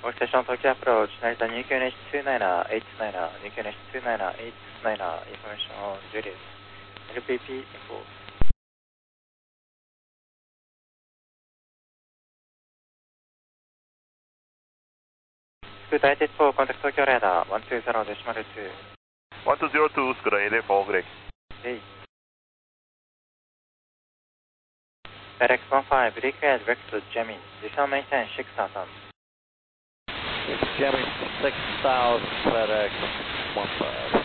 All station Tokyo approach, Narita New QNH 298-9, New QNH 298-9, information on Julius. LPP info. Scoot IT for contact Tokyo radar, 120.2. 1202, Scoot IT for Greg. Hey. Direct 15, required vector jamming, descend maintain 6000. It's jamming 6000, FedEx 15.